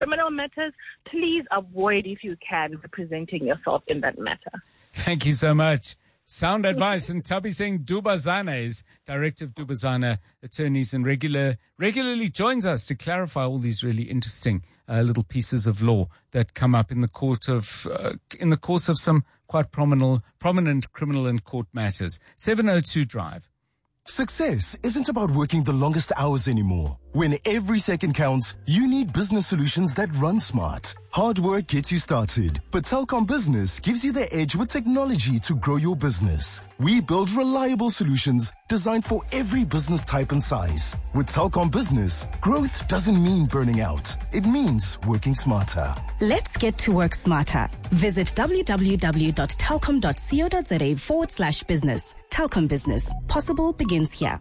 criminal matters, please avoid, if you can, representing yourself in that matter. Thank you so much. Sound advice. And Thabiseng Dubazana is Director of Dubazana Attorneys and regularly joins us to clarify all these really interesting little pieces of law that come up in the course of some quite prominent criminal and court matters. 702 Drive. Success isn't about working the longest hours anymore. When every second counts, you need business solutions that run smart. Hard work gets you started, but Telkom Business gives you the edge with technology to grow your business. We build reliable solutions designed for every business type and size. With Telkom Business, growth doesn't mean burning out. It means working smarter. Let's get to work smarter. Visit www.telkom.co.za/business. Telkom Business. Possible begins here.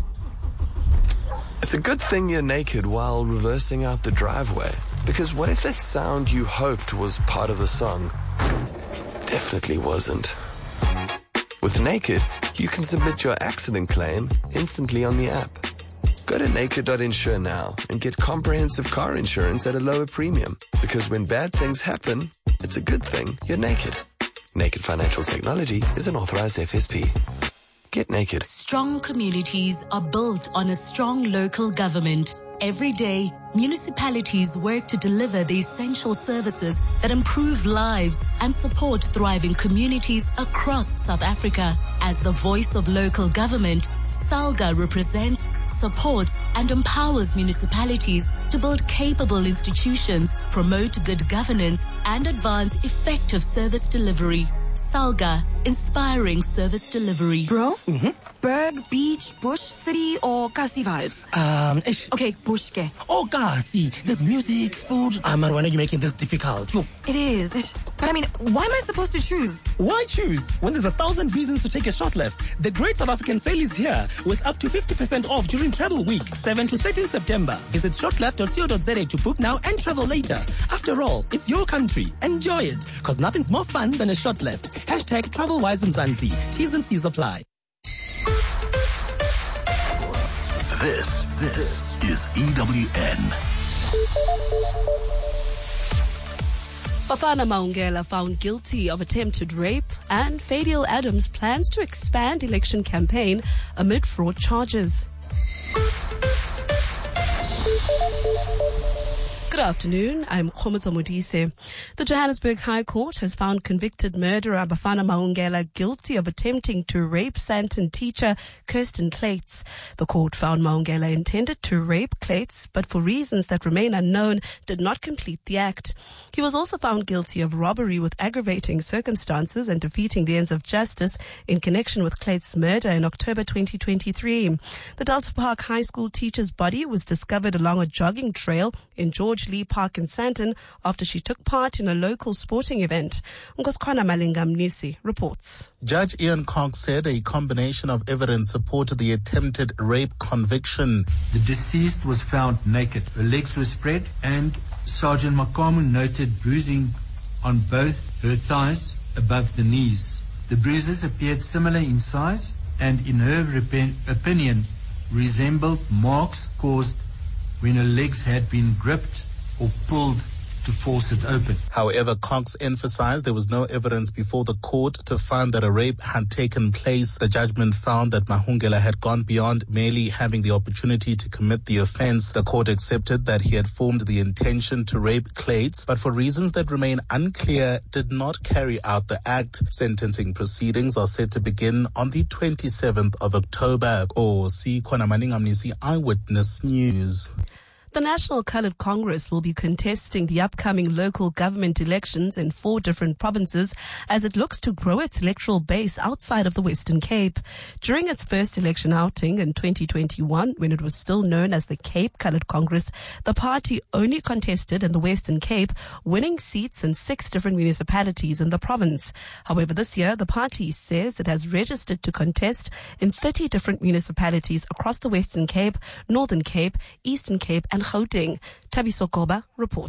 It's a good thing you're naked while reversing out the driveway. Because what if that sound you hoped was part of the song definitely wasn't? With Naked, you can submit your accident claim instantly on the app. Go to naked.insure now and get comprehensive car insurance at a lower premium. Because when bad things happen, it's a good thing you're naked. Naked Financial Technology is an authorized FSP. Get naked. Strong communities are built on a strong local government. Every day, municipalities work to deliver the essential services that improve lives and support thriving communities across South Africa. As the voice of local government, SALGA represents, supports, and empowers municipalities to build capable institutions, promote good governance, and advance effective service delivery. SALGA, inspiring service delivery. Bro? Berg, beach, bush, city, or Kasi vibes? Okay, bush ke. Oh, Kasi, there's music, food. Why are you making this difficult? It is. But I mean, why am I supposed to choose? Why choose when there's 1,000 reasons to take a short left? The Great South African Sale is here with up to 50% off during Travel Week, 7 to 13 September. Visit shortleft.co.za to book now and travel later. After all, it's your country. Enjoy it, because nothing's more fun than a short left. Hashtag TravelWise Mzansi. T's and C's apply. This is EWN. Bafana Maungela found guilty of attempted rape, and Fadiel Adams plans to expand election campaign amid fraud charges. Good afternoon, I'm Khomozo Modise. The Johannesburg High Court has found convicted murderer Bafana Maungela guilty of attempting to rape Sandton teacher Kirsten Clates. The court found Maungela intended to rape Clates, but for reasons that remain unknown, did not complete the act. He was also found guilty of robbery with aggravating circumstances and defeating the ends of justice in connection with Clates' murder in October 2023. The Delta Park High School teacher's body was discovered along a jogging trail in George Lee Park in Sandton after she took part in a local sporting event. Ngoskwana Malinga-Mnisi reports. Judge Ian Cox said a combination of evidence supported the attempted rape conviction. The deceased was found naked. Her legs were spread, and Sergeant Makamu noted bruising on both her thighs above the knees. The bruises appeared similar in size and, in her opinion, resembled marks caused when her legs had been gripped or pulled to force it open. However, Cox emphasized there was no evidence before the court to find that a rape had taken place. The judgment found that Mahungela had gone beyond merely having the opportunity to commit the offense. The court accepted that he had formed the intention to rape Clates, but for reasons that remain unclear, did not carry out the act. Sentencing proceedings are set to begin on the 27th of October. Khona Malinga-Mnisi, Eyewitness News. The National Coloured Congress will be contesting the upcoming local government elections in 4 different provinces as it looks to grow its electoral base outside of the Western Cape. During its first election outing in 2021, when it was still known as the Cape Coloured Congress, the party only contested in the Western Cape, winning seats in 6 different municipalities in the province. However, this year, the party says it has registered to contest in 30 different municipalities across the Western Cape, Northern Cape, Eastern Cape, and Gauteng. Tabiso Koba reports.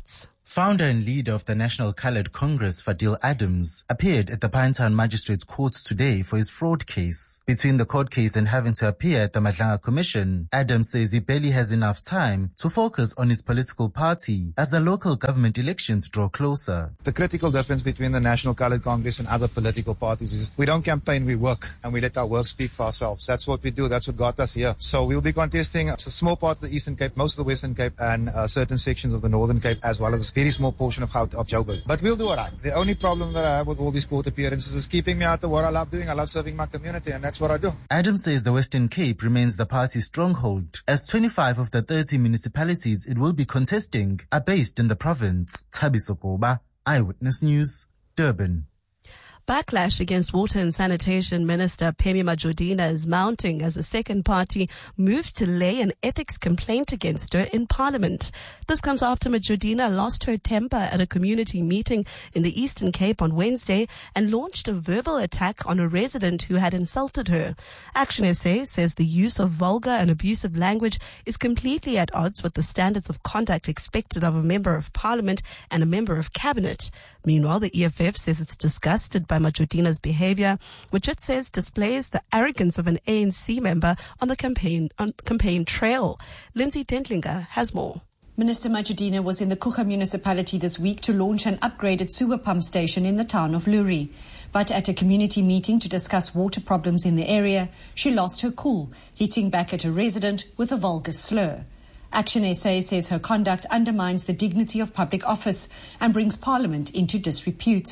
Founder and leader of the National Coloured Congress, Fadil Adams, appeared at the Pinetown Magistrates Court today for his fraud case. Between the court case and having to appear at the Madlanga Commission, Adams says he barely has enough time to focus on his political party as the local government elections draw closer. The critical difference between the National Coloured Congress and other political parties is we don't campaign, we work, and we let our work speak for ourselves. That's what we do. That's what got us here. So we'll be contesting a small part of the Eastern Cape, most of the Western Cape, and certain sections of the Northern Cape, as well as a very small portion of Joburg. But we'll do all right. The only problem that I have with all these court appearances is keeping me out of what I love doing. I love serving my community, and that's what I do. Adams says the Western Cape remains the party's stronghold, as 25 of the 30 municipalities it will be contesting are based in the province. Thabiso Koba, Eyewitness News, Durban. Backlash against Water and Sanitation Minister Phemi Majodina is mounting as the second party moves to lay an ethics complaint against her in Parliament. This comes after Majodina lost her temper at a community meeting in the Eastern Cape on Wednesday and launched a verbal attack on a resident who had insulted her. Action SA says the use of vulgar and abusive language is completely at odds with the standards of conduct expected of a member of Parliament and a member of Cabinet. Meanwhile, the EFF says it's disgusted by Majodina's behavior, which it says displays the arrogance of an ANC member on the campaign trail. Lindsay Dentlinger has more. Minister Majodina was in the Kucha municipality this week to launch an upgraded sewer pump station in the town of Luri. But at a community meeting to discuss water problems in the area, she lost her cool, hitting back at a resident with a vulgar slur. Action SA says her conduct undermines the dignity of public office and brings Parliament into disrepute.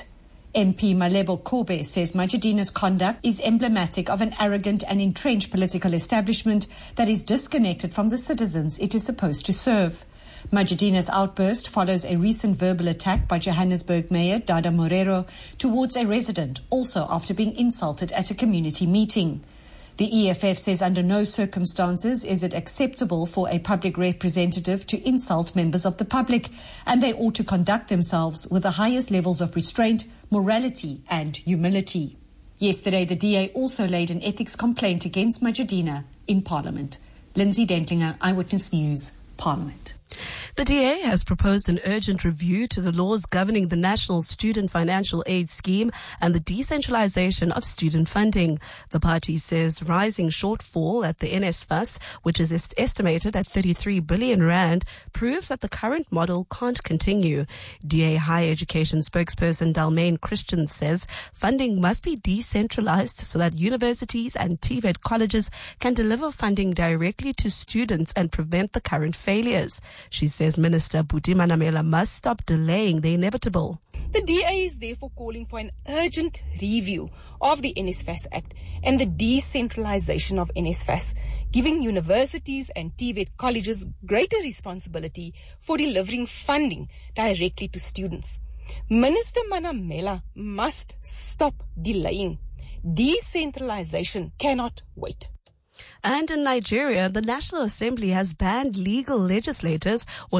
MP Malebo Kobe says Majodina's conduct is emblematic of an arrogant and entrenched political establishment that is disconnected from the citizens it is supposed to serve. Majodina's outburst follows a recent verbal attack by Johannesburg Mayor Dada Morero towards a resident, also after being insulted at a community meeting. The EFF says under no circumstances is it acceptable for a public representative to insult members of the public, and they ought to conduct themselves with the highest levels of restraint, morality and humility. Yesterday, the DA also laid an ethics complaint against Majodina in Parliament. Lindsay Dentlinger, Eyewitness News, Parliament. The DA has proposed an urgent review to the laws governing the National Student Financial Aid Scheme and the decentralization of student funding. The party says rising shortfall at the NSFAS, which is estimated at 33 billion rand, proves that the current model can't continue. DA Higher Education spokesperson Dalmain Christian says funding must be decentralized so that universities and TVET colleges can deliver funding directly to students and prevent the current failures. She says Minister Buti Manamela must stop delaying the inevitable. The DA is therefore calling for an urgent review of the NSFAS Act and the decentralization of NSFAS, giving universities and TVET colleges greater responsibility for delivering funding directly to students. Minister Manamela must stop delaying. Decentralization cannot wait. And in Nigeria, the National Assembly has banned legal legislators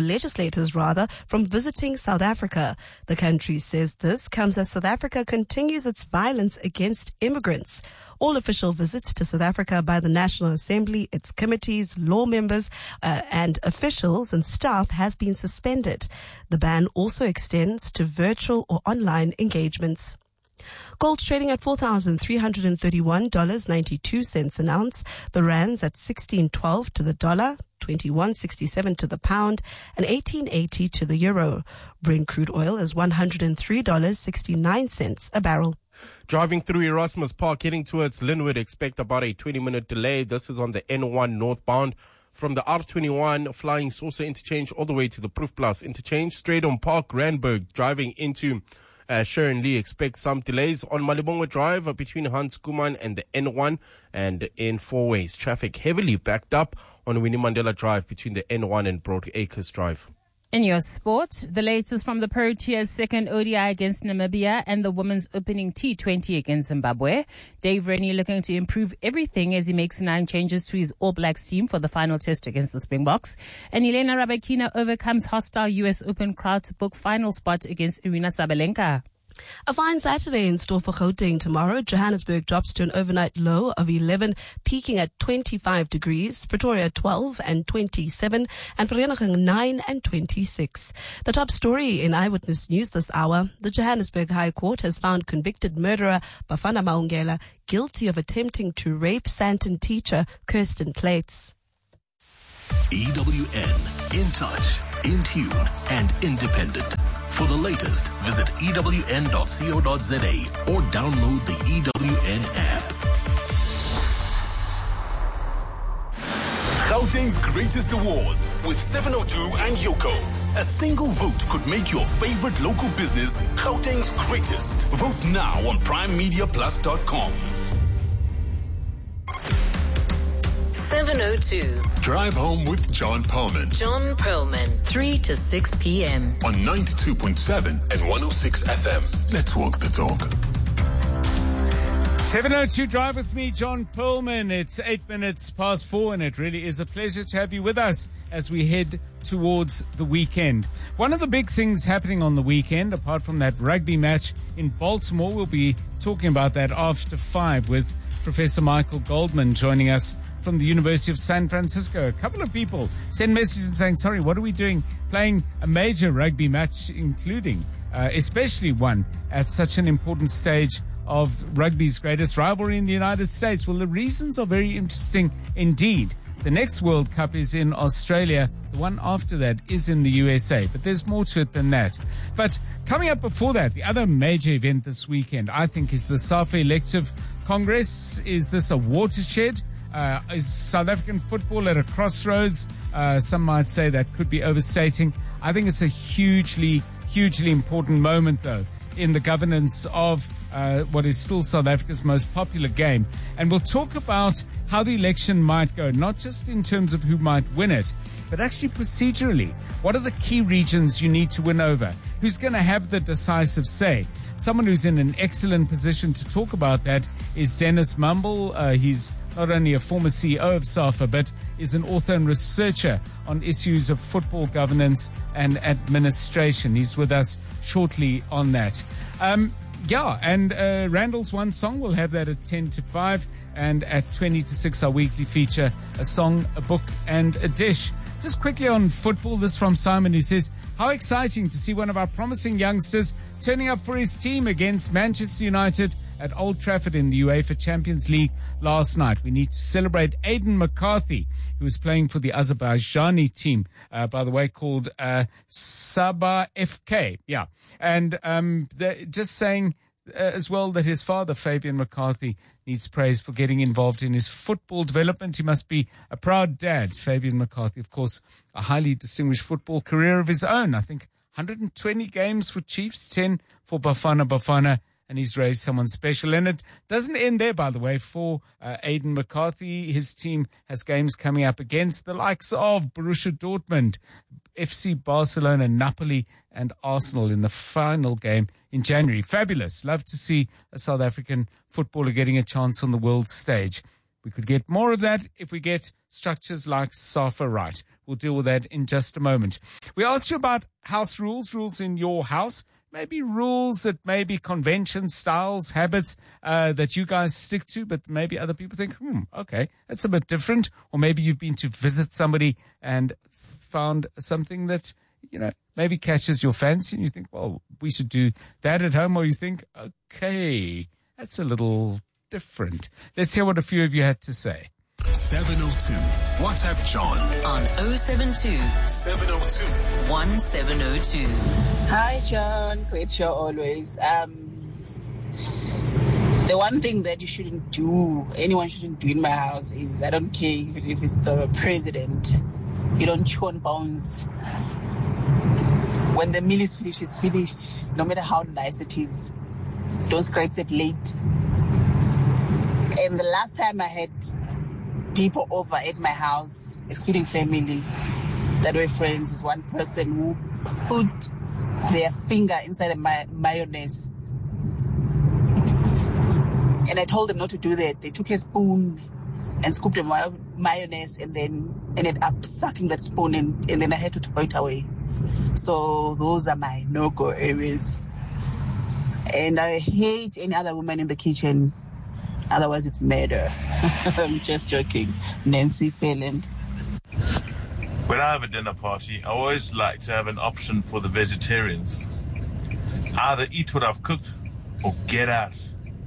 from visiting South Africa. The country says this comes as South Africa continues its violence against immigrants. All official visits to South Africa by the National Assembly, its committees, law members, and officials and staff has been suspended. The ban also extends to virtual or online engagements. Gold trading at $4,331.92 an ounce. The rands at 16.12 to the dollar, 21.67 to the pound, and 18.80 to the euro. Brent crude oil is $103.69 a barrel. Driving through Erasmus Park heading towards Linwood, expect about a 20-minute delay. This is on the N1 northbound. From the R21 Flying Saucer interchange all the way to the Proof Plus interchange. Straight on Park Randburg, driving into Sharon Lee, expect some delays on Malibongwe Drive between Hans Kuman and the N1 and in four ways. Traffic heavily backed up on Winnie Mandela Drive between the N1 and Broad Acres Drive. In your sport, the latest from the Proteas' second ODI against Namibia and the women's opening T20 against Zimbabwe. Dave Rennie looking to improve everything as he makes 9 changes to his All Blacks team for the final test against the Springboks. And Elena Rybakina overcomes hostile US Open crowd to book final spot against Irina Sabalenka. A fine Saturday in store for Gauteng tomorrow. Johannesburg drops to an overnight low of 11, peaking at 25 degrees. Pretoria 12 and 27, and Vereeniging 9 and 26. The top story in Eyewitness News this hour: the Johannesburg High Court has found convicted murderer Bafana Maungela guilty of attempting to rape Sandton teacher Kirsten Clates. EWN, in touch, in tune, and independent. For the latest, visit ewn.co.za or download the EWN app. Gauteng's greatest awards with 702 and Yoko. A single vote could make your favorite local business Gauteng's greatest. Vote now on primemediaplus.com. 702. Drive home with John Perlman. John Perlman, 3 to 6 p.m. on 92.7 and 106 FM. Let's walk the talk. 702 Drive with me, John Perlman. It's 8 minutes past 4, and it really is a pleasure to have you with us as we head towards the weekend. One of the big things happening on the weekend, apart from that rugby match in Baltimore, we'll be talking about that after 5 with Professor Michael Goldman joining us from the University of San Francisco. A couple of people send messages saying, sorry, what are we doing playing a major rugby match, including especially one at such an important stage of rugby's greatest rivalry in the United States? Well, the reasons are very interesting indeed. The next World Cup is in Australia. The one after that is in the USA. But there's more to it than that. But coming up before that, the other major event this weekend, I think, is the SAFA Elective Congress. Is this a watershed? Is South African football at a crossroads? Some might say that could be overstating. I think it's a hugely important moment, though, in the governance of what is still South Africa's most popular game. And we'll talk about how the election might go, not just in terms of who might win it, but actually procedurally. What are the key regions you need to win over? Who's going to have the decisive say? Someone who's in an excellent position to talk about that is Dennis Mumble. He's not only a former CEO of SAFA, but is an author and researcher on issues of football governance and administration. He's with us shortly on that. Randall's One Song, we'll have that at 10 to 5. And at 20 to 6, our weekly feature, a song, a book, and a dish. Just quickly on football, this from Simon, who says, how exciting to see one of our promising youngsters turning up for his team against Manchester United at Old Trafford in the UEFA Champions League last night. We need to celebrate Aiden McCarthy, who is playing for the Azerbaijani team, by the way, called Sabah FK. Yeah. And just saying as well that his father, Fabian McCarthy, needs praise for getting involved in his football development. He must be a proud dad. Fabian McCarthy, of course, a highly distinguished football career of his own. I think 120 games for Chiefs, 10 for Bafana, and he's raised someone special. And it doesn't end there, by the way, for Aiden McCarthy. His team has games coming up against the likes of Borussia Dortmund, FC Barcelona, Napoli, and Arsenal in the final game in January. Fabulous. Love to see a South African footballer getting a chance on the world stage. We could get more of that if we get structures like SAFA right. We'll deal with that in just a moment. We asked you about house rules in your house. Maybe rules that maybe conventions, styles, habits that you guys stick to, but maybe other people think, okay, that's a bit different. Or maybe you've been to visit somebody and found something that, maybe catches your fancy and you think, well, we should do that at home. Or you think, okay, that's a little different. Let's hear what a few of you had to say. 702. WhatsApp John on 072 702 1702. Hi, John. Great show always. The one thing that you shouldn't do, anyone shouldn't do in my house is, I don't care if it's the president, you don't chew on bones. When the meal is finished, no matter how nice it is, don't scrape the plate. And the last time I had people over at my house, excluding family, that were friends, is one person who put their finger inside the mayonnaise. And I told them not to do that. They took a spoon and scooped the mayonnaise and then ended up sucking that spoon and then I had to throw it away. So those are my no-go areas. And I hate any other woman in the kitchen. Otherwise, it's murder. I'm just joking. Nancy Phelan. When I have a dinner party, I always like to have an option for the vegetarians. Either eat what I've cooked or get out.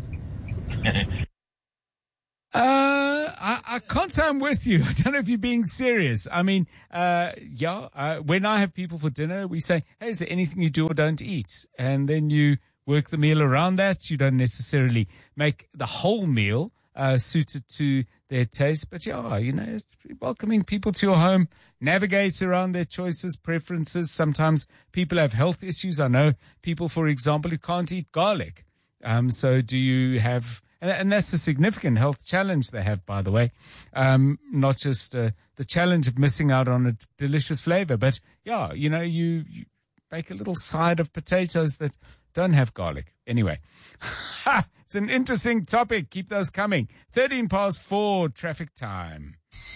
I can't say I'm with you. I don't know if you're being serious. I mean, when I have people for dinner, we say, hey, is there anything you do or don't eat? And then you work the meal around that. You don't necessarily make the whole meal suited to their taste. But it's welcoming people to your home, navigate around their choices, preferences. Sometimes people have health issues. I know people, for example, who can't eat garlic. So do you have... And that's a significant health challenge they have, by the way. Not just the challenge of missing out on a delicious flavor, but you bake a little side of potatoes that don't have garlic. Anyway, it's an interesting topic. Keep those coming. 4:13, traffic time.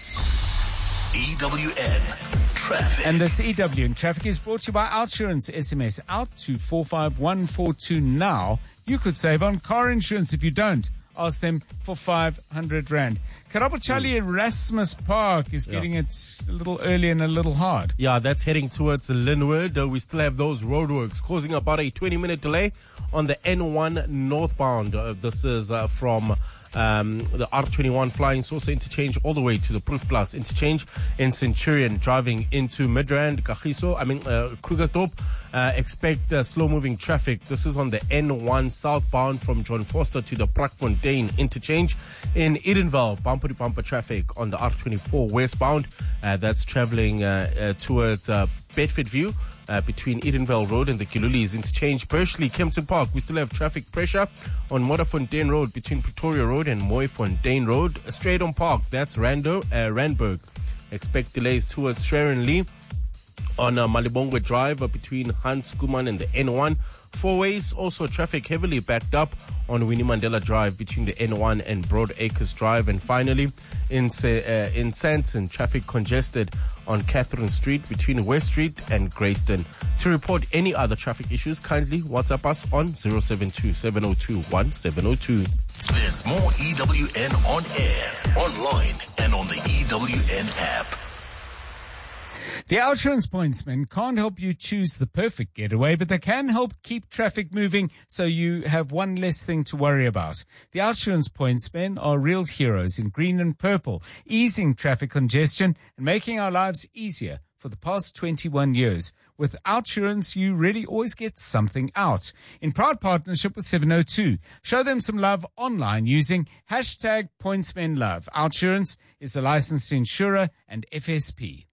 EWN Traffic. And this EWN Traffic is brought to you by Outsurance. SMS out to 45142 now. You could save on car insurance. If you don't, ask them for 500 Rand. Karabachali Erasmus Park is getting it a little early and a little hard. Yeah, that's heading towards Linwood. We still have those roadworks causing about a 20-minute delay on the N1 northbound. This is from the R21 flying Sosa interchange all the way to the Proof Plus interchange in Centurion, driving into Midrand, Krugersdorp. Expect slow-moving traffic. This is on the N1 southbound from John Foster to the Brakfontein interchange. In Edenville, bumper-to-bumper traffic on the R24 westbound. That's traveling towards Bedfordview. Between Edenville Road and the Kilulis interchange. Bursley, Kempton Park, we still have traffic pressure on Modderfontein Road between Pretoria Road and Mooifontein Road. Straight on Park, that's Randburg. Expect delays towards Sharon Lee on Malibongwe Drive between Hans Kuman and the N1. Four ways, also traffic heavily backed up on Winnie Mandela Drive between the N1 and Broad Acres Drive. And finally, in Sandton, traffic congested on Catherine Street between West Street and Grayston. To report any other traffic issues, kindly WhatsApp us on 072-702-1702. There's more EWN on air, online, and on the EWN app. The Outsurance Pointsmen can't help you choose the perfect getaway, but they can help keep traffic moving so you have one less thing to worry about. The Outsurance Pointsmen are real heroes in green and purple, easing traffic congestion and making our lives easier for the past 21 years. With Outsurance, you really always get something out. In proud partnership with 702, show them some love online using #PointsmenLove. Outsurance is a licensed insurer and FSP.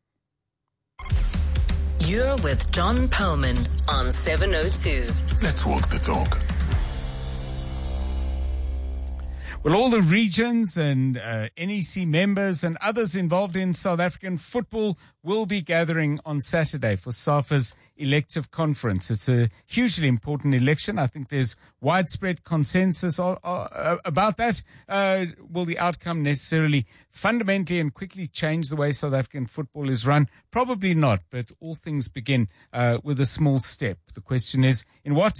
You're with John Perlman on 702. Let's walk the talk. Well, all the regions and NEC members and others involved in South African football will be gathering on Saturday for SAFA's elective conference. It's a hugely important election. I think there's widespread consensus about that. Will the outcome necessarily fundamentally and quickly change the way South African football is run? Probably not, but all things begin with a small step. The question is, in what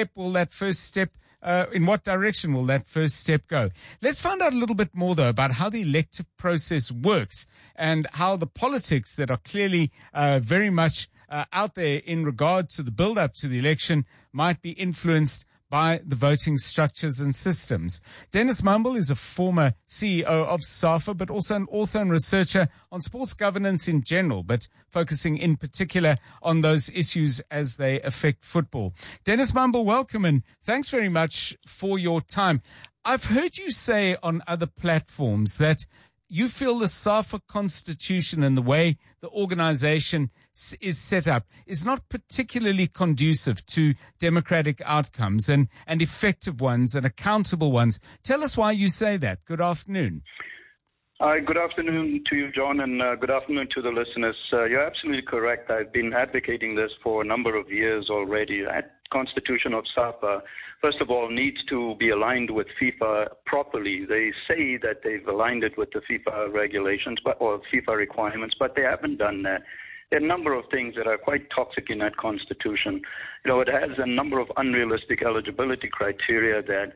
direction will that first step go? Let's find out a little bit more, though, about how the elective process works and how the politics that are clearly very much out there in regard to the build-up to the election might be influenced by the voting structures and systems. Dennis Mumble is a former CEO of SAFA, but also an author and researcher on sports governance in general, but focusing in particular on those issues as they affect football. Dennis Mumble, welcome, and thanks very much for your time. I've heard you say on other platforms that you feel the SAFA constitution and the way the organization is set up is not particularly conducive to democratic outcomes and effective ones and accountable ones. Tell us why you say that. Good afternoon. Good afternoon to you, John, and good afternoon to the listeners. You're absolutely correct. I've been advocating this for a number of years already. That constitution of SAFA, first of all, needs to be aligned with FIFA properly. They say that they've aligned it with the FIFA regulations or FIFA requirements, but they haven't done that. there are a number of things that are quite toxic in that constitution. You know, it has a number of unrealistic eligibility criteria that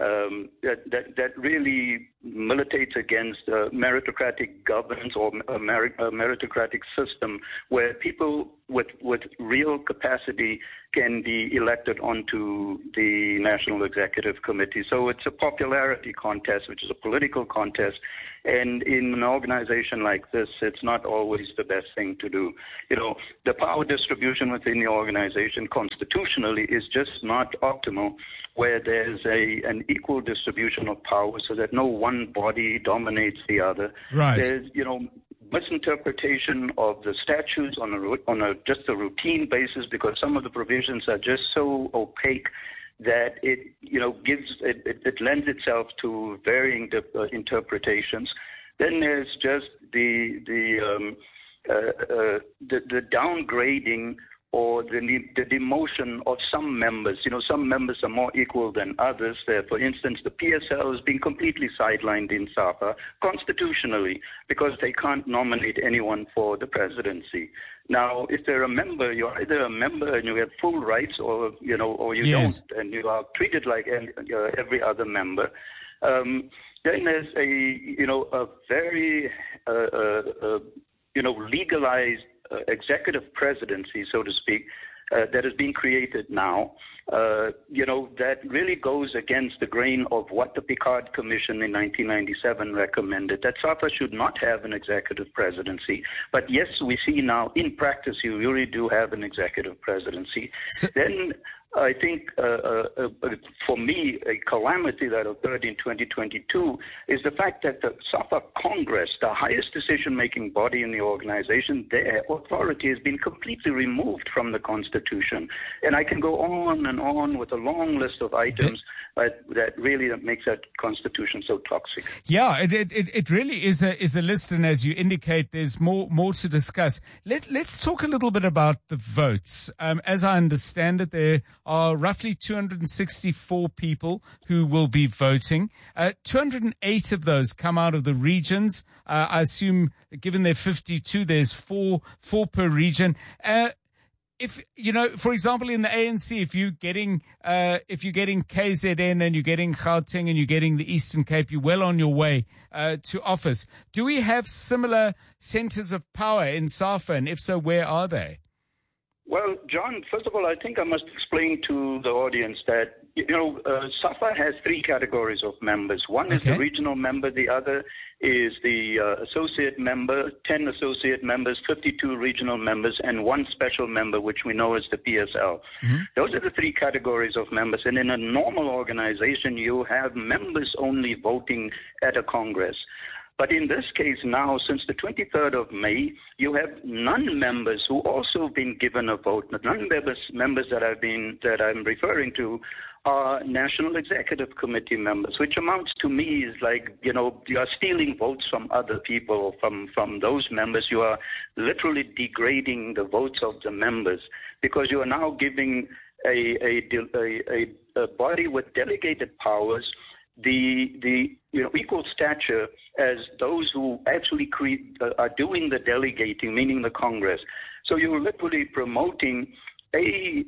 really militates against meritocratic governance or a meritocratic system where people with real capacity can be elected onto the National Executive Committee. So it's a popularity contest, which is a political contest. And in an organization like this, it's not always the best thing to do. You know, the power distribution within the organization constitutionally is just not optimal, where there's an equal distribution of power so that no one body dominates the other. Right. There's, you know, misinterpretation of the statutes on just a routine basis because some of the provisions are just so opaque that it lends itself to varying interpretations. Then there's just the downgrading or the demotion of some members. You know, some members are more equal than others. For instance, the PSL has been completely sidelined in SAPA constitutionally because they can't nominate anyone for the presidency. Now, if they're a member, you're either a member and you have full rights, or you Yes. don't, and you are treated like every other member. Then there's a very legalized executive presidency, so to speak, that is being created now, that really goes against the grain of what the Picard Commission in 1997 recommended, that SAPA should not have an executive presidency. But yes, we see now in practice you really do have an executive presidency. Then I think, for me, a calamity that occurred in 2022 is the fact that the SAPA Congress, the highest decision-making body in the organization, their authority has been completely removed from the Constitution. And I can go on and on with a long list of items that really makes that Constitution so toxic. Yeah, it really is a list, and as you indicate, there's more to discuss. Let's talk a little bit about the votes. As I understand it, there are roughly 264 people who will be voting. 208 of those come out of the regions. I assume, given they're 52, there's four per region. If, for example, in the ANC, if you're getting KZN and you're getting Gauteng and you're getting the Eastern Cape, you're well on your way to office. Do we have similar centers of power in SAFA? And if so, where are they? Well, John, first of all, I think I must explain to the audience that, SAFA has three categories of members. One is the regional member, the other is the associate member, 10 associate members, 52 regional members, and one special member, which we know as the PSL. Mm-hmm. Those are the three categories of members. And in a normal organization, you have members only voting at a Congress. But in this case now, since the 23rd of May, you have non-members who also been given a vote. The non-members that I'm referring to are National Executive Committee members, which amounts to me is like, you are stealing votes from other people, from those members. You are literally degrading the votes of the members because you are now giving a body with delegated powers the equal stature as those who actually are doing the delegating, meaning the Congress. So you're literally promoting a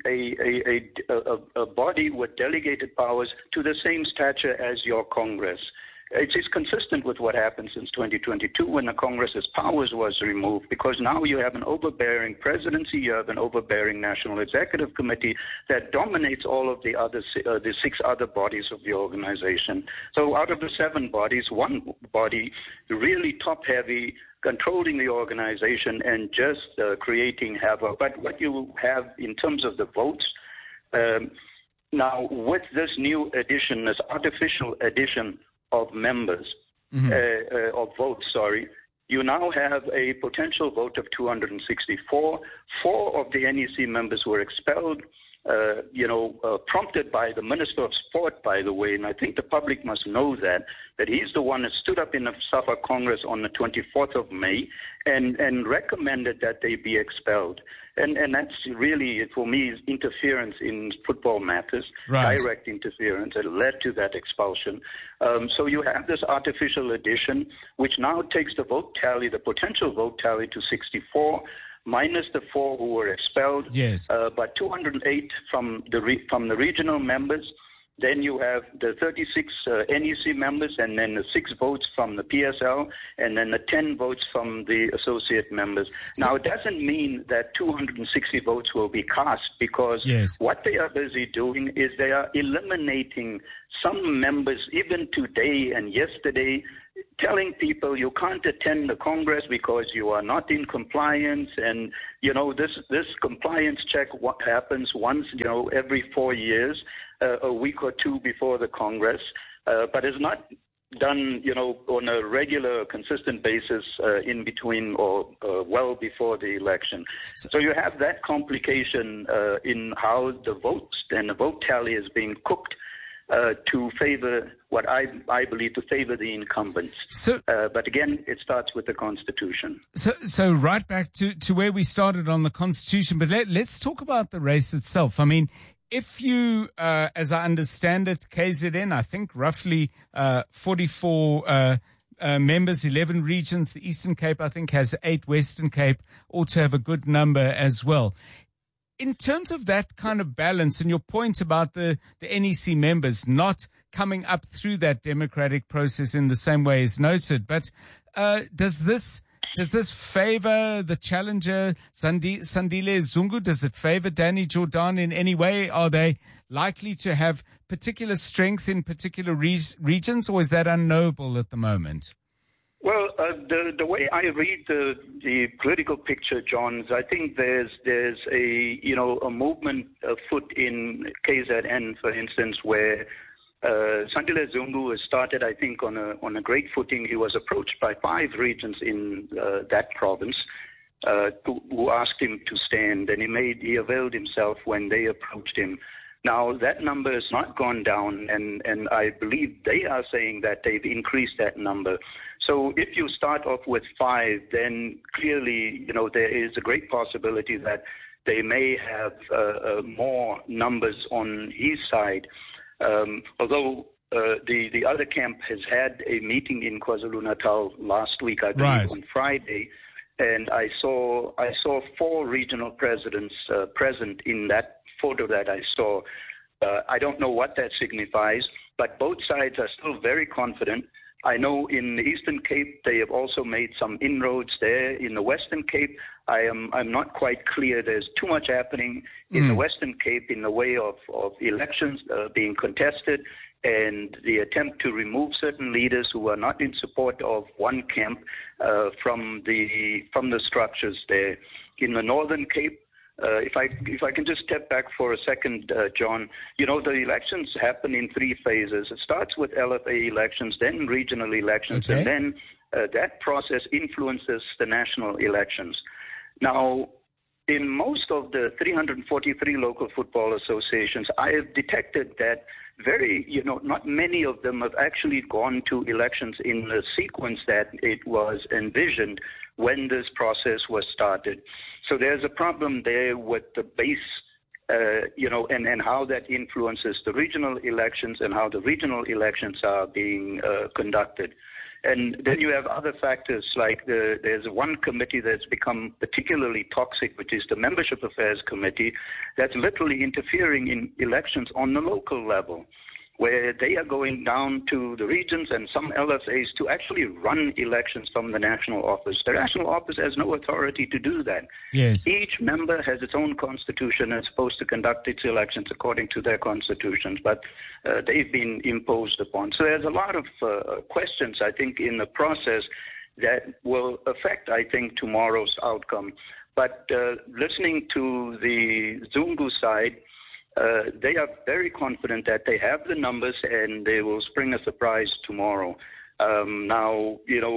body with delegated powers to the same stature as your Congress. It is consistent with what happened since 2022 when the Congress's powers was removed, because now you have an overbearing presidency, you have an overbearing National Executive Committee that dominates all of the six other bodies of the organization. So out of the seven bodies, one body really top-heavy, controlling the organization and just creating havoc. But what you have in terms of the votes, now with this new addition, this artificial addition of members, of votes, you now have a potential vote of 264. 4 of the NEC members were expelled, prompted by the Minister of Sport, by the way, and I think the public must know that he's the one that stood up in the SAFA Congress on the 24th of May and recommended that they be expelled. And that's really, for me, is interference in football matters, direct interference that led to that expulsion. So you have this artificial addition, which now takes the vote tally, the potential vote tally, to 64. minus the 4 who were expelled. Yes. But 208 from the regional members. Then you have the 36 NEC members, and then the 6 votes from the PSL, and then the 10 votes from the associate members. Now, it doesn't mean that 260 votes will be cast, because what they are busy doing is they are eliminating some members, even today and yesterday, telling people you can't attend the Congress because you are not in compliance. And, this compliance check, what happens once, every 4 years, a week or two before the Congress, but is not done, on a regular, consistent basis in between or well before the election. So you have that complication in how the votes and the vote tally is being cooked to favor what I believe to favor the incumbents. But again, it starts with the Constitution. So right back to where we started on the Constitution, but let's talk about the race itself. I mean, if you, as I understand it, KZN, I think roughly 44 members, 11 regions. The Eastern Cape, I think, has 8. Western Cape ought to have a good number as well. In terms of that kind of balance, and your point about the NEC members not coming up through that democratic process in the same way as noted, but does this favor the challenger, Sandile Zungu? Does it favor Danny Jordaan in any way? Are they likely to have particular strength in particular regions, or is that unknowable at the moment? Well, the way I read the political picture, John, is I think there's a movement afoot in KZN, for instance, where Sandile Zungu has started, I think, on a great footing. He was approached by 5 regions in that province who asked him to stand, and he availed himself when they approached him. Now, that number has not gone down, and I believe they are saying that they've increased that number. So if you start off with 5, then clearly, there is a great possibility that they may have more numbers on his side. Although the other camp has had a meeting in KwaZulu-Natal last week, I believe, on Friday, and I saw 4 regional presidents present in that photo that I saw. I don't know what that signifies, but both sides are still very confident. I know in the Eastern Cape they have also made some inroads there. In the Western Cape, I'm not quite clear. There's too much happening in the Western Cape in the way of elections being contested, and the attempt to remove certain leaders who are not in support of one camp from the structures there. In the Northern Cape, if I can just step back for a second, John, the elections happen in 3 phases. It starts with LFA elections, then regional elections, and then that process influences the national elections. Now, in most of the 343 local football associations, I have detected that not many of them have actually gone to elections in the sequence that it was envisioned when this process was started. So there's a problem there with the base, and how that influences the regional elections and how the regional elections are being conducted. And then you have other factors like there's one committee that's become particularly toxic, which is the Membership Affairs Committee, that's literally interfering in elections on the local level, where they are going down to the regions and some LFAs to actually run elections from the national office. The national office has no authority to do that. Yes. Each member has its own constitution and is supposed to conduct its elections according to their constitutions, but they've been imposed upon. So there's a lot of questions, I think, in the process that will affect, I think, tomorrow's outcome. But listening to the Zungu side, they are very confident that they have the numbers and they will spring a surprise tomorrow. Now,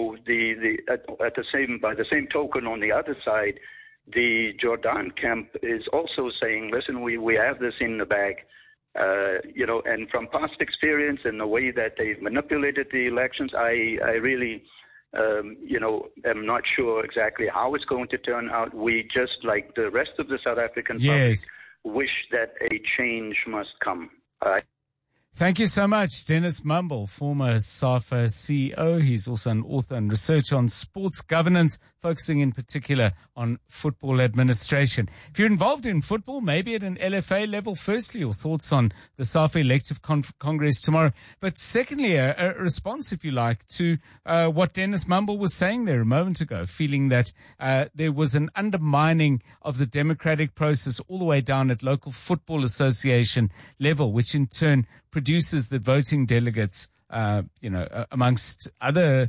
by the same token, on the other side, the Jordaan camp is also saying, listen, we have this in the bag. And from past experience and the way that they've manipulated the elections, I really, am not sure exactly how it's going to turn out. We just, like the rest of the South African public, wish that a change must come. Thank you so much, Dennis Mumble, former SAFA CEO. He's also an author and researcher on sports governance. focusing in particular on football administration. If you're involved in football, maybe at an LFA level, firstly, your thoughts on the SAFA Elective Congress tomorrow. But secondly, a response, if you like, to what Dennis Mumble was saying there a moment ago, feeling that there was an undermining of the democratic process all the way down at local football association level, which in turn produces the voting delegates, amongst other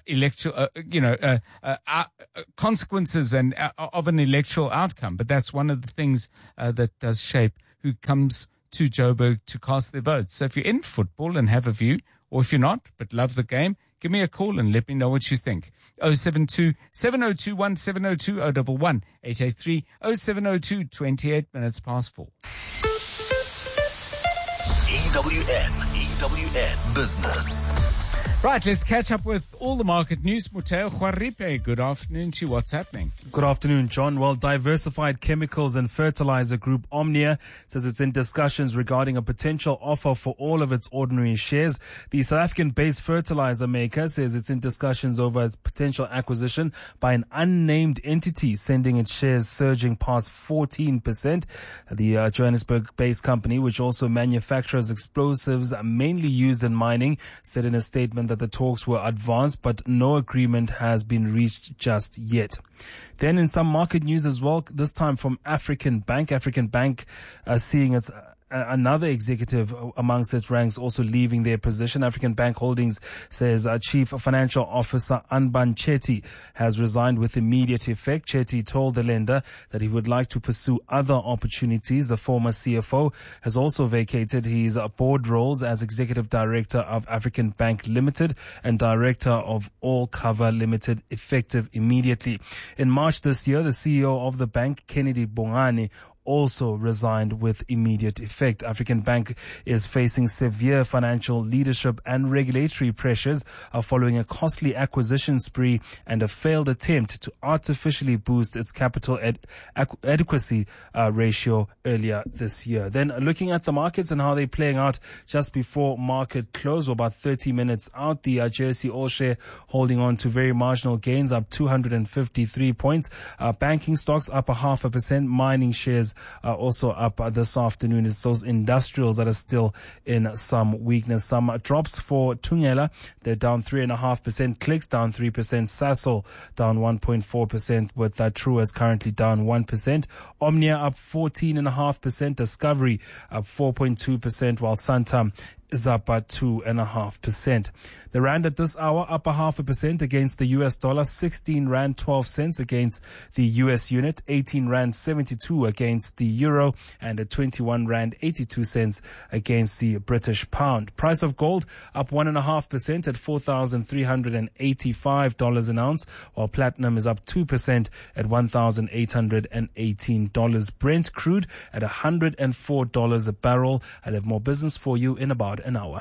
consequences and of an electoral outcome. But that's one of the things that does shape who comes to Joburg to cast their votes. So if you're in football and have a view, or if you're not but love the game, give me a call and let me know what you think. 072-7021-702 011 883 0702 28 minutes past 4. EWN Business. Right, let's catch up with all the market news. Muteo Juaripe, good afternoon to you. What's happening? Good afternoon, John. Well, diversified chemicals and fertilizer group Omnia says it's in discussions regarding a potential offer for all of its ordinary shares. The South African-based fertilizer maker says it's in discussions over its potential acquisition by an unnamed entity, sending its shares surging past 14%. The Johannesburg-based company, which also manufactures explosives mainly used in mining, said in a statement that the talks were advanced, but no agreement has been reached just yet. Then in some market news as well, this time from African Bank. African Bank seeing its another executive amongst its ranks also leaving their position. African Bank Holdings says Chief Financial Officer Anban Chetty has resigned with immediate effect. Chetty told the lender that he would like to pursue other opportunities. The former CFO has also vacated his board roles as Executive Director of African Bank Limited and Director of All Cover Limited, effective immediately. In March this year, the CEO of the bank, Kennedy Bongani, also resigned with immediate effect. African Bank is facing severe financial leadership and regulatory pressures following a costly acquisition spree and a failed attempt to artificially boost its capital adequacy ratio earlier this year. Then looking at the markets and how they're playing out just before market close, or about 30 minutes out, the JSE All Share holding on to very marginal gains, up 253 points. Banking stocks up 0.5%. Mining shares also up this afternoon. It's those industrials that are still in some weakness. Some drops for Thungela. They're down 3.5%. Clicks down 3%. Sasol down 1.4%, with Truworths currently down 1%. Omnia up 14.5%. Discovery up 4.2%, while Santam is up at 2.5%. The rand at this hour up 0.5% against the US dollar, 16 rand 12 cents against the US unit, 18 rand 72 against the euro, and at 21 rand 82 cents against the British pound. Price of gold up 1.5% at $4,385 an ounce, while platinum is up 2% at $1,818. Brent crude at $104 a barrel. I'll have more business for you in about an hour.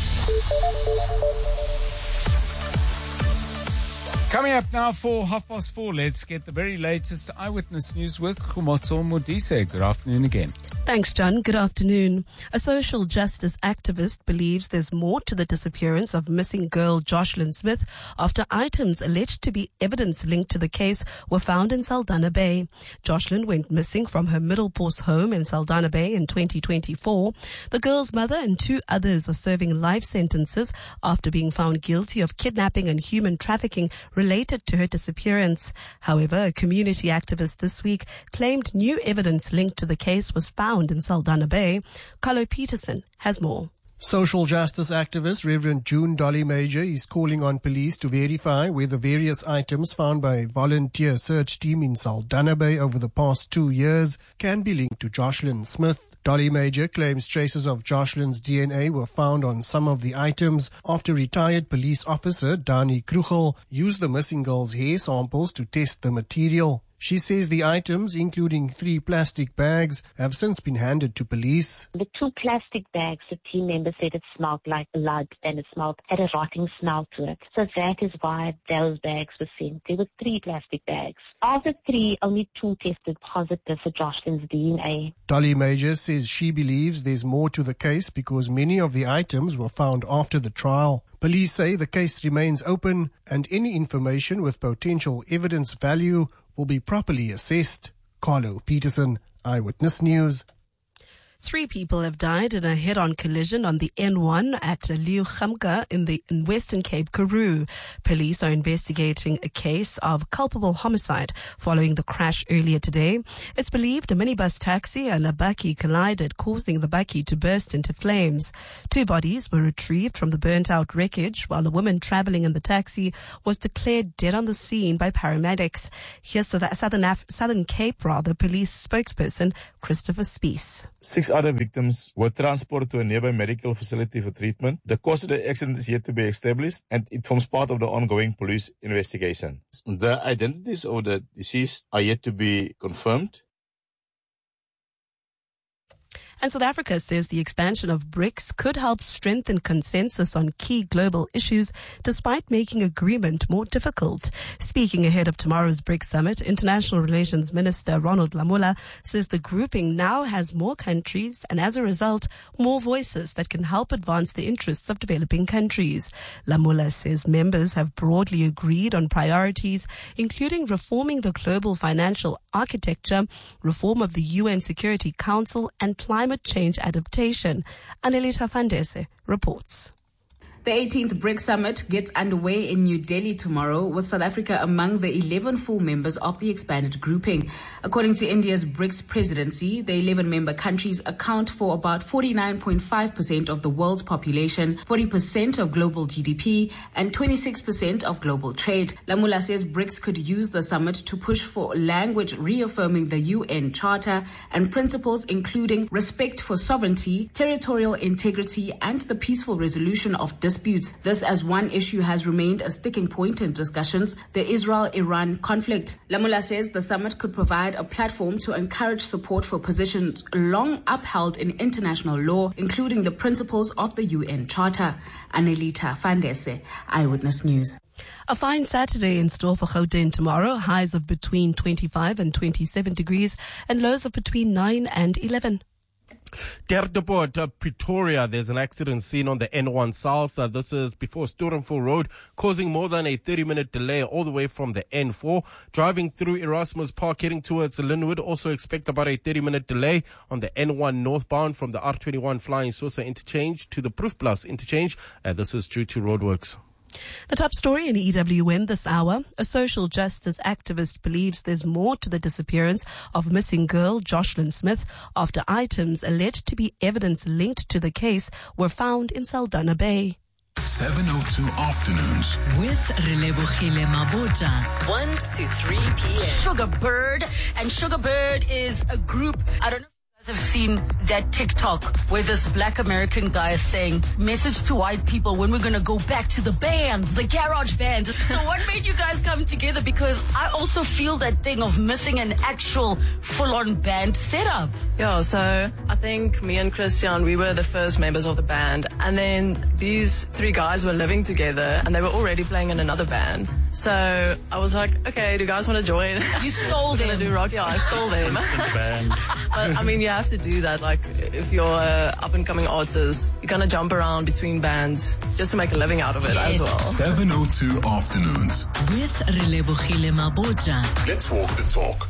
Coming up now for 4:30, let's get the very latest eyewitness news with Khumotso Modise. Good afternoon again. Thanks, John. Good afternoon. A social justice activist believes there's more to the disappearance of missing girl Jocelyn Smith after items alleged to be evidence linked to the case were found in Saldanha Bay. Jocelyn went missing from her Middelpos home in Saldanha Bay in 2024. The girl's mother and 2 others are serving life sentences after being found guilty of kidnapping and human trafficking related to her disappearance. However, a community activist this week claimed new evidence linked to the case was found in Saldanha Bay. Carlo Peterson has more. Social justice activist Reverend June Dolly Major is calling on police to verify whether various items found by a volunteer search team in Saldanha Bay over the past 2 years can be linked to Jocelyn Smith. Dolly Major claims traces of Jocelyn's DNA were found on some of the items after retired police officer Dani Krugel used the missing girl's hair samples to test the material. She says the items, including 3 plastic bags, have since been handed to police. The 2 plastic bags, the team member said it smelled like blood and it had a rotting smell to it. So that is why those bags were sent. There were 3 plastic bags. Of the 3, only 2 tested positive for Jocelyn's DNA. Dolly Major says she believes there's more to the case because many of the items were found after the trial. Police say the case remains open and any information with potential evidence value will be properly assessed. Carlo Peterson, Eyewitness News. 3 people have died in a head-on collision on the N1 at Leeugamka in Western Cape, Karoo. Police are investigating a case of culpable homicide following the crash earlier today. It's believed a minibus taxi and a bakkie collided, causing the bakkie to burst into flames. 2 bodies were retrieved from the burnt-out wreckage, while a woman traveling in the taxi was declared dead on the scene by paramedics. Here's Southern Cape police spokesperson Christopher Spies. 6 other victims were transported to a nearby medical facility for treatment. The cause of the accident is yet to be established and it forms part of the ongoing police investigation. The identities of the deceased are yet to be confirmed. And South Africa says the expansion of BRICS could help strengthen consensus on key global issues despite making agreement more difficult. Speaking ahead of tomorrow's BRICS summit, International Relations Minister Ronald Lamola says the grouping now has more countries and as a result, more voices that can help advance the interests of developing countries. Lamola says members have broadly agreed on priorities, including reforming the global financial architecture, reform of the UN Security Council, and climate change adaptation. Anelita Fandese reports. The 18th BRICS Summit gets underway in New Delhi tomorrow, with South Africa among the 11 full members of the expanded grouping. According to India's BRICS presidency, the 11-member countries account for about 49.5% of the world's population, 40% of global GDP, and 26% of global trade. Lamola says BRICS could use the summit to push for language reaffirming the UN Charter and principles including respect for sovereignty, territorial integrity, and the peaceful resolution of disputes. This as one issue has remained a sticking point in discussions, the Israel-Iran conflict. Lamola says the summit could provide a platform to encourage support for positions long upheld in international law, including the principles of the UN Charter. Anelita Fandese, Eyewitness News. A fine Saturday in store for Gauteng tomorrow. Highs of between 25 and 27 degrees and lows of between 9 and 11. Derdeport, Pretoria, there's an accident seen on the N1 South. This is before Storenville Road, causing more than a 30-minute delay all the way from the N4. Driving through Erasmus Park, heading towards Linwood, also expect about a 30-minute delay on the N1 northbound from the R21 Flying Saucer interchange to the Proof Plus interchange. This is due to roadworks. The top story in EWN this hour. A social justice activist believes there's more to the disappearance of missing girl Jocelyn Smith after items alleged to be evidence linked to the case were found in Saldanha Bay. 702 Afternoons with Relebohile Mabota, 1 to 3 p.m. Sugar Bird, and Sugar Bird is a group, I don't know. I've seen that TikTok where this black American guy is saying, message to white people when we're going to go back to the bands, the garage bands. So what made you guys come together? Because I also feel that thing of missing an actual full-on band setup. Yeah, so I think me and Christian, we were the first members of the band. And then these 3 guys were living together and they were already playing in another band. So I was like, okay, do you guys want to join? You stole them. Do rock? Yeah, I stole them. Band. But I mean, you have to do that. Like, if you're an up-and-coming artist, you kind of jump around between bands just to make a living out of it as well. 702 Afternoons with Relebohile Mabota. Let's walk the talk.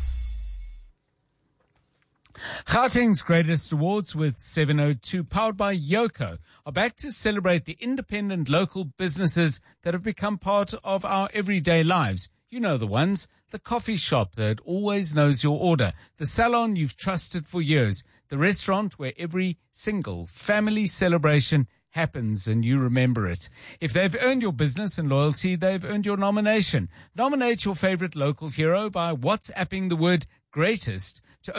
Gauteng's Greatest Awards with 702, powered by Yoko, are back to celebrate the independent local businesses that have become part of our everyday lives. You know the ones. The coffee shop that always knows your order. The salon you've trusted for years. The restaurant where every single family celebration happens and you remember it. If they've earned your business and loyalty, they've earned your nomination. Nominate your favorite local hero by WhatsApping the word greatest to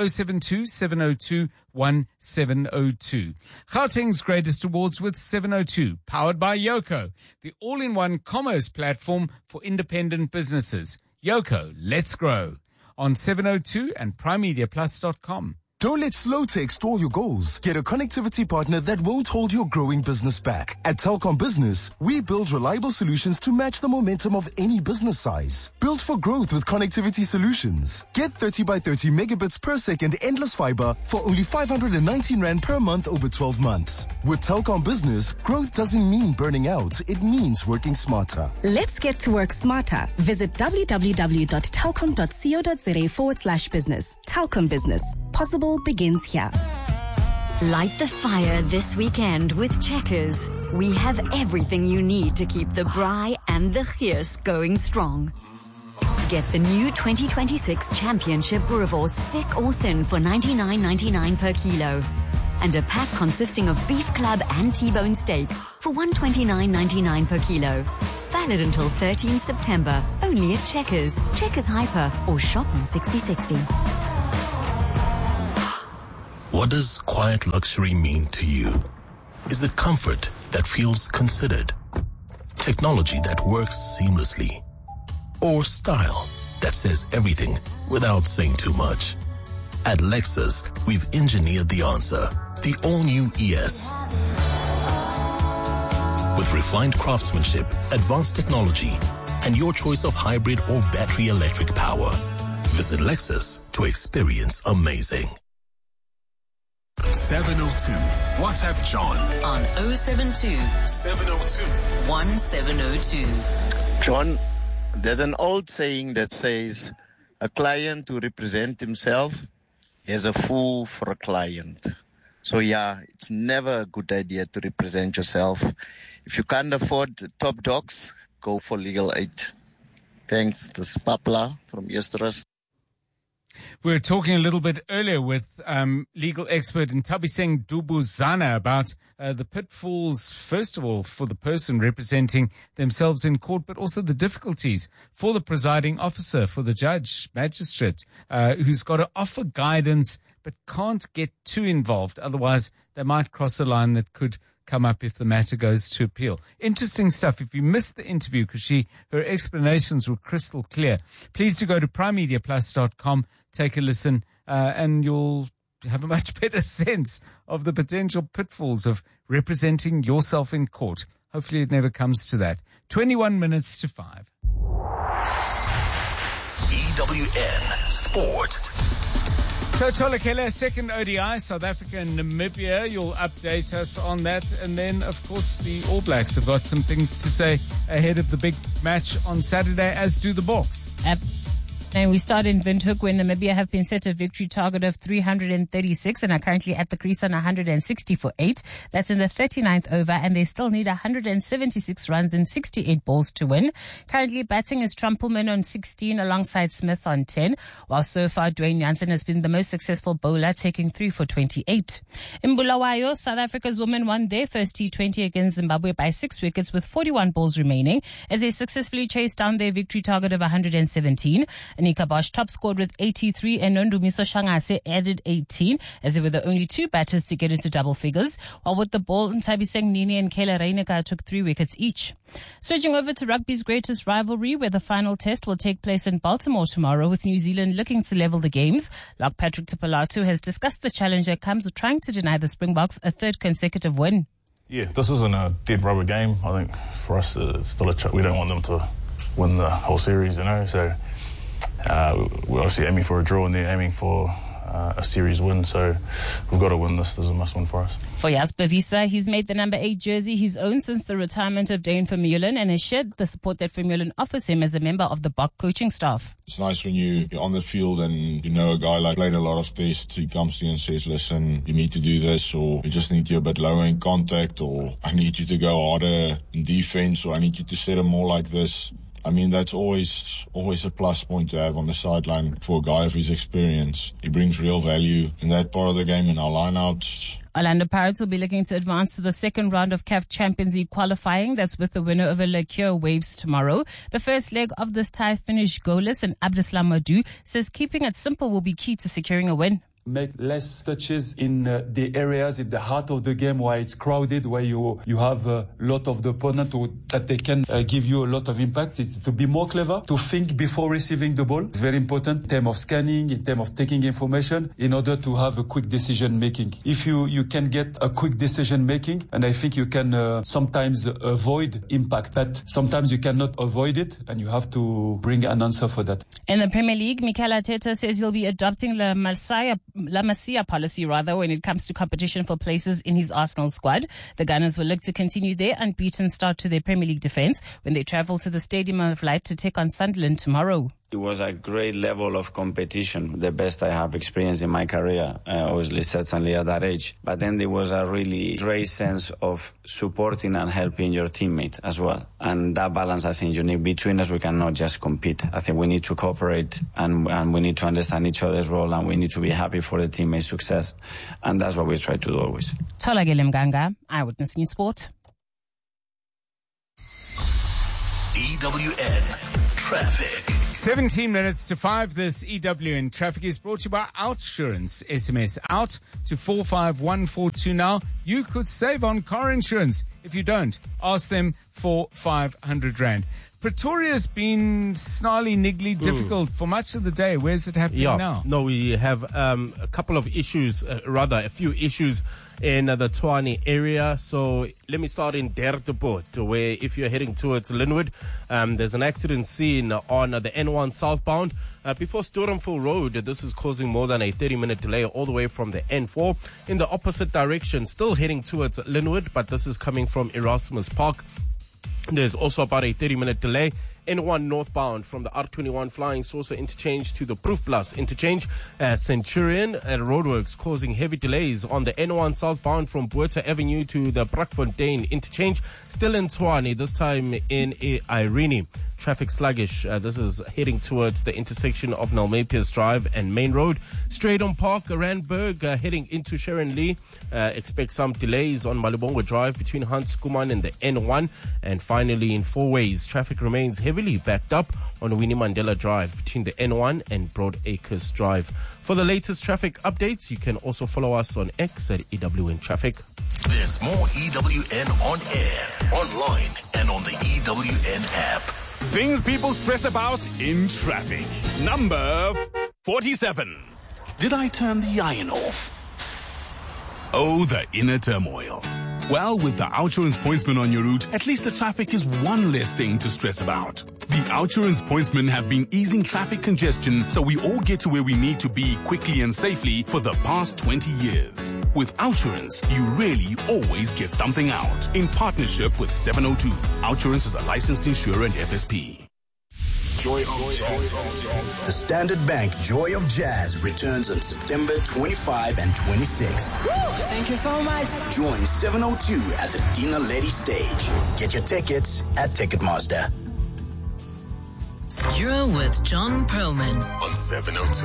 072-702-1702. Gauteng's Greatest Awards with 702, powered by Yoko, the all-in-one commerce platform for independent businesses. Yoko, let's grow. on 702 and primemediaplus.com. Don't let Slowtech stall your goals. Get a connectivity partner that won't hold your growing business back. At Telkom Business, we build reliable solutions to match the momentum of any business size. Built for growth with connectivity solutions. Get 30 by 30 megabits per second endless fiber for only 519 Rand per month over 12 months. With Telkom Business, growth doesn't mean burning out. It means working smarter. Let's get to work smarter. Visit www.telkom.co.za/business. Telkom Business. Possible begins here. Light the fire this weekend with Checkers. We have everything you need to keep the braai and the geus going strong. Get the new 2026 Championship Boerewors thick or thin for $99.99 per kilo. And a pack consisting of beef club and T-bone steak for $129.99 per kilo. Valid until 13 September. Only at Checkers, Checkers Hyper, or shop on 6060. What does quiet luxury mean to you? Is it comfort that feels considered? Technology that works seamlessly? Or style that says everything without saying too much? At Lexus, we've engineered the answer. The all-new ES. With refined craftsmanship, advanced technology, and your choice of hybrid or battery electric power. Visit Lexus to experience amazing. 702. WhatsApp John on 072 702 1702. John, there's an old saying that says, a client to represent himself is a fool for a client. So yeah, it's never a good idea to represent yourself. If you can't afford top dogs, go for legal aid. Thanks. This is Papla from Yesterus. We were talking a little bit earlier with legal expert Ntabiseng Dubuzana about the pitfalls, first of all, for the person representing themselves in court, but also the difficulties for the presiding officer, for the judge, magistrate, who's got to offer guidance but can't get too involved. Otherwise, they might cross a line that could come up if the matter goes to appeal. Interesting stuff. If you missed the interview, because her explanations were crystal clear, please do go to primemediaplus.com, take a listen, and you'll have a much better sense of the potential pitfalls of representing yourself in court. Hopefully it never comes to that. 21 minutes to 5. EWN Sport. So Tolakela, second ODI, South Africa and Namibia. You'll update us on that. And then, of course, the All Blacks have got some things to say ahead of the big match on Saturday, as do the Boks. And we start in Windhoek, where Namibia have been set a victory target of 336 and are currently at the crease on 160 for 8. That's in the 39th over, and they still need 176 runs and 68 balls to win. Currently batting is Trumpelman on 16 alongside Smith on 10, while so far Dwayne Jansen has been the most successful bowler, taking 3 for 28. In Bulawayo, South Africa's women won their first T20 against Zimbabwe by 6 wickets with 41 balls remaining as they successfully chased down their victory target of 117. Anika Bosch top scored with 83 and Nondumiso Shangase added 18 as they were the only two batters to get into double figures, while with the ball, Ntabiseng Nini and Kayla Reyneka took 3 wickets each. Switching over to rugby's greatest rivalry, where the final test will take place in Baltimore tomorrow, with New Zealand looking to level the games. Like Patrick Tupolatu has discussed the challenge that comes with trying to deny the Springboks a third consecutive win. Yeah, this isn't a dead rubber game. I think for us it's still we don't want them to win the whole series, so we're obviously aiming for a draw and they're aiming for a series win, so we've got to win this. This is a must-win for us. For Jasper Wiese, he's made the number 8 jersey his own since the retirement of Dane Vermeulen and has shared the support that Vermeulen offers him as a member of the Bok coaching staff. It's nice when you're on the field and you know a guy like played a lot of tests, he comes to you and says, listen, you need to do this, or you just need you a bit lower in contact, or I need you to go harder in defense, or I need you to set him more like this. I mean, that's always a plus point to have on the sideline for a guy of his experience. He brings real value in that part of the game in our lineouts. Orlando Pirates will be looking to advance to the second round of CAF Champions League qualifying. That's with the winner over Lekeur Waves tomorrow. The first leg of this tie finished goalless, and Abdeslam Madou says keeping it simple will be key to securing a win. make less touches in the areas in the heart of the game where it's crowded, where you have a lot of the opponent that they can give you a lot of impact. It's to be more clever, to think before receiving the ball. It's very important in terms of scanning, in terms of taking information, in order to have a quick decision making. If you can get a quick decision making, and I think you can sometimes avoid impact, but sometimes you cannot avoid it, and you have to bring an answer for that. In the Premier League, Mikel Arteta says he'll be adopting La Masia policy when it comes to competition for places in his Arsenal squad. The Gunners will look to continue their unbeaten start to their Premier League defence when they travel to the Stadium of Light to take on Sunderland tomorrow. It was a great level of competition, the best I have experienced in my career, obviously, certainly at that age. But then there was a really great sense of supporting and helping your teammate as well. And that balance, I think, unique between us. We cannot just compete. I think we need to cooperate and we need to understand each other's role and we need to be happy for the teammate's success. And that's what we try to do always. Tholakele Mganga, Eyewitness News Sport. EWN Traffic. 17 minutes to 5. This EWN Traffic is brought to you by Outsurance. SMS out to 45142 now. You could save on car insurance. If you don't, ask them for 500 Rand. Pretoria's been snarly, niggly, difficult for much of the day. Where's it happening now? No, we have a couple of issues, a few issues in the Tshwane area. So let me start in Derteport, where if you're heading towards Linwood, there's an accident scene on the N1 southbound. Before Storenville Road, this is causing more than a 30-minute delay all the way from the N4 in the opposite direction, still heading towards Linwood, but this is coming from Erasmus Park. There's also about a 30-minute delay. N1 northbound from the R21 Flying Saucer interchange to the Proof Plus interchange. Centurion roadworks causing heavy delays on the N1 southbound from Buerta Avenue to the Brakfontein interchange. Still in Tshwane, this time in Irene. Traffic sluggish. This is heading towards the intersection of Nalmepius Drive and Main Road. Straydon Park, Randburg, heading into Sharon Lee. Expect some delays on Malibongo Drive between Hans Kuman and the N1. And finally, in Four Ways, traffic remains heavily backed up on Winnie Mandela Drive between the N1 and Broad Acres Drive. For the latest traffic updates, you can also follow us on X at EWN Traffic. There's more EWN on air, online, and on the EWN app. Things people stress about in traffic. Number 47. Did I turn the iron off? Oh, the inner turmoil. Well, with the Outsurance Pointsman on your route, at least the traffic is one less thing to stress about. The Outsurance Pointsmen have been easing traffic congestion so we all get to where we need to be quickly and safely for the past 20 years. With Outsurance, you really always get something out. In partnership with 702, Outsurance is a licensed insurer and FSP. Joy of Jazz. The Standard Bank Joy of Jazz returns on September 25 and 26. Thank you so much. Join 702 at the Dina Lady stage. Get your tickets at Ticketmaster. You're with John Perlman on 702.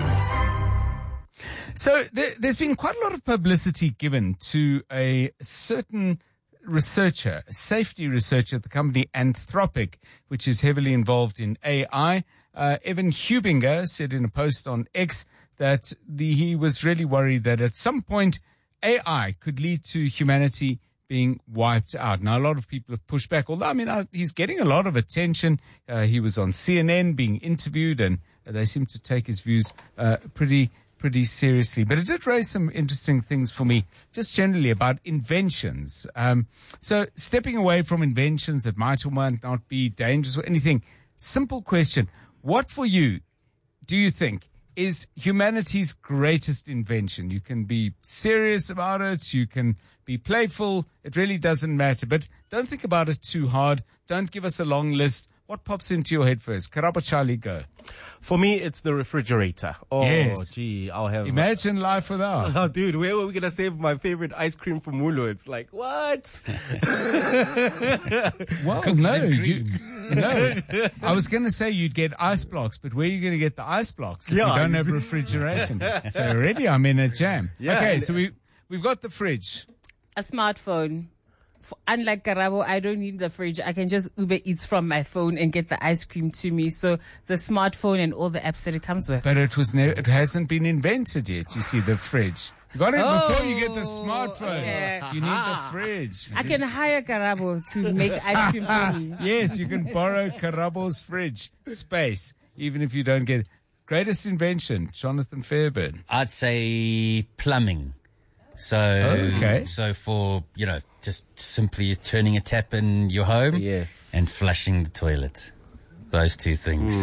So there's been quite a lot of publicity given to a certain researcher, a safety researcher at the company Anthropic, which is heavily involved in AI. Evan Hubinger said in a post on X that he was really worried that at some point AI could lead to humanity being wiped out. Now, a lot of people have pushed back, although, he's getting a lot of attention. He was on CNN being interviewed, and they seem to take his views pretty seriously. But it did raise some interesting things for me, just generally about inventions. So stepping away from inventions that might or might not be dangerous or anything, simple question. What for you do you think is humanity's greatest invention? You can be serious about it. You can be playful. It really doesn't matter. But don't think about it too hard. Don't give us a long list. What pops into your head first? Karaba Charlie, go. For me, it's the refrigerator. Oh, yes. Gee, I'll have... Imagine life without. Oh, dude, where were we going to save my favorite ice cream from Mulu? It's like, what? Well, no. I was going to say you'd get ice blocks, but where are you going to get the ice blocks if you don't have refrigeration? So already I'm in a jam. Yeah. Okay, so we've got the fridge. A smartphone. unlike Karabo, I don't need the fridge. I can just Uber Eats from my phone and get the ice cream to me. So the smartphone and all the apps that it comes with. But it hasn't been invented yet. You see, the fridge. You got it before you get the smartphone. Okay. You need the fridge. I can hire Karabo to make ice cream for me. Yes, you can borrow Karabo's fridge space, even if you don't get it. Greatest invention, Jonathan Fairburn. I'd say plumbing. So for, just simply turning a tap in your home and flushing the toilet. Those two things.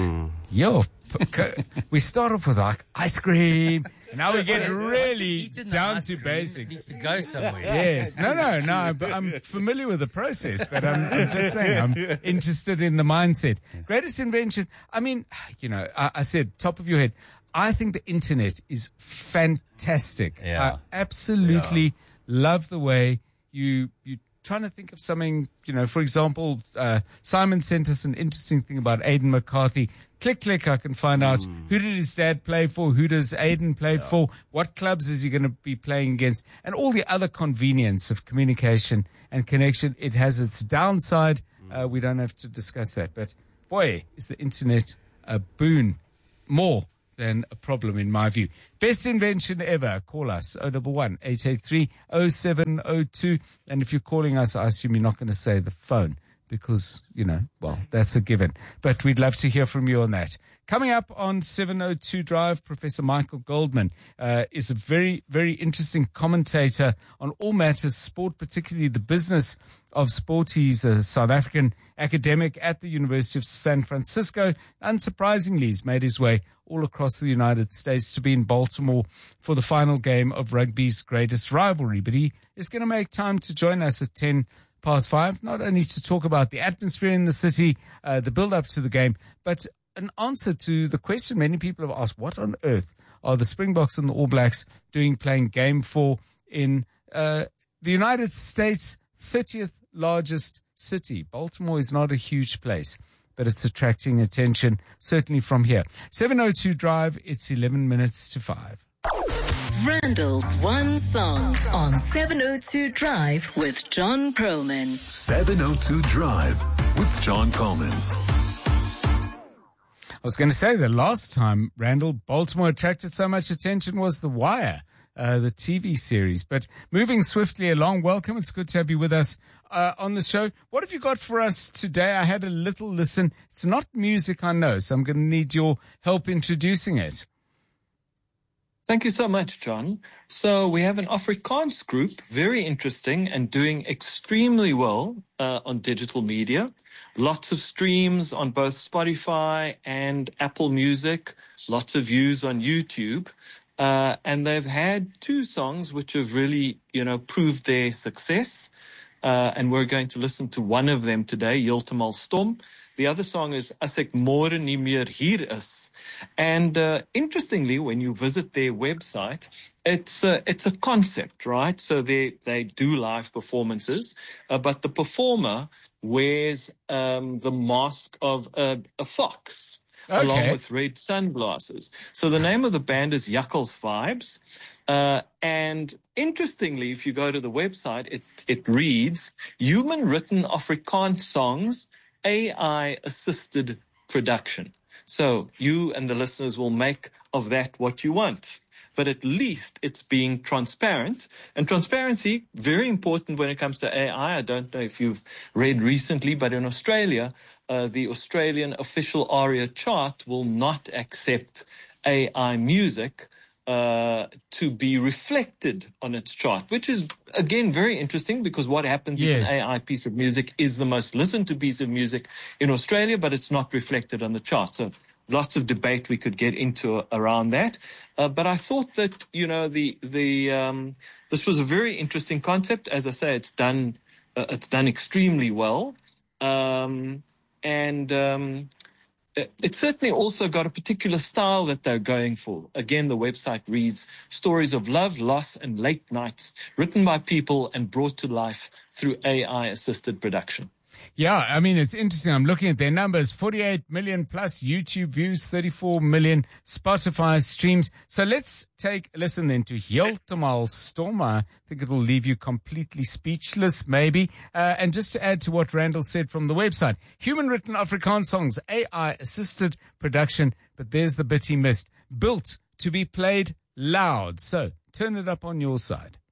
We start off with like ice cream. Now we get really down to basics. Needs to go somewhere. Yes. No. I'm familiar with the process, but I'm just saying I'm interested in the mindset. Greatest invention. I mean, I said top of your head. I think the internet is fantastic. Yeah. I absolutely love the way you trying to think of something, for example, Simon sent us an interesting thing about Aiden McCarthy. Click, I can find out who did his dad play for, who does Aiden play for, what clubs is he going to be playing against, and all the other convenience of communication and connection. It has its downside. We don't have to discuss that. But boy, is the internet a boon more than a problem in my view. Best invention ever. Call us 011-883-0702. And if you're calling us, I assume you're not going to say the phone because, that's a given. But we'd love to hear from you on that. Coming up on 702 Drive, Professor Michael Goldman is a very, very interesting commentator on all matters sport, particularly the business of sport. He's a South African academic at the University of San Francisco. Unsurprisingly, he's made his way all across the United States to be in Baltimore for the final game of rugby's greatest rivalry. But he is going to make time to join us at 5:10, not only to talk about the atmosphere in the city, the build-up to the game, but an answer to the question many people have asked, what on earth are the Springboks and the All Blacks doing playing game 4 in the United States' 30th largest city? Baltimore is not a huge place, but it's attracting attention, certainly from here. 702 Drive, it's 11 minutes to 5. Randall's One Song on 702 Drive with John Perlman. 702 Drive with John Perlman. I was going to say the last time, Randall, Baltimore attracted so much attention was The Wire, the TV series. But moving swiftly along, welcome. It's good to have you with us on the show. What have you got for us today? I had a little listen. It's not music, I know, so I'm going to need your help introducing it. Thank you so much, John. So we have an Afrikaans group, very interesting and doing extremely well on digital media. Lots of streams on both Spotify and Apple Music, lots of views on YouTube. And they've had 2 songs which have really, proved their success. And we're going to listen to one of them today, Heeltemal Stom. The other song is As Ek Môre Nie Meer Hier Is. And interestingly, when you visit their website, it's a concept, right? So they do live performances, but the performer wears the mask of a fox, along with red sunglasses. So the name of the band is Jakkals Vibes. And interestingly, if you go to the website, it reads human-written Afrikaans songs, AI-assisted production. So you and the listeners will make of that what you want. But at least it's being transparent. And transparency, very important when it comes to AI. I don't know if you've read recently, but in Australia, the Australian official ARIA chart will not accept AI music to be reflected on its chart, which is, again, very interesting because what happens if an AI piece of music is the most listened to piece of music in Australia, but it's not reflected on the chart. So lots of debate we could get into around that. But I thought that, this was a very interesting concept. As I say, it's done extremely well. It's certainly also got a particular style that they're going for. Again, the website reads, stories of love, loss, and late nights, written by people and brought to life through AI-assisted production. Yeah, I mean, it's interesting. I'm looking at their numbers, 48 million plus YouTube views, 34 million Spotify streams. So let's take a listen then to Heeltemal Storm. I think it will leave you completely speechless, maybe. And just to add to what Randall said from the website, human written Afrikaans songs, AI assisted production, but there's the bit he missed. Built to be played loud. So turn it up on your side.